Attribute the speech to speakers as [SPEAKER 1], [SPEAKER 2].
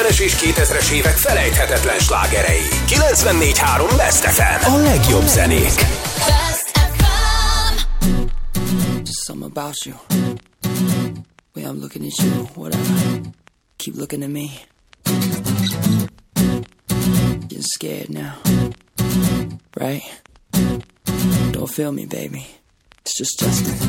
[SPEAKER 1] 90-es és 2000-es évek felejthetetlen slágerei. 94.3 Best FM. A legjobb zenék.
[SPEAKER 2] Just something about you. Way I'm looking at you, whatever. Keep looking at me. Getting scared now. Right? Don't feel me, baby. It's just Justin.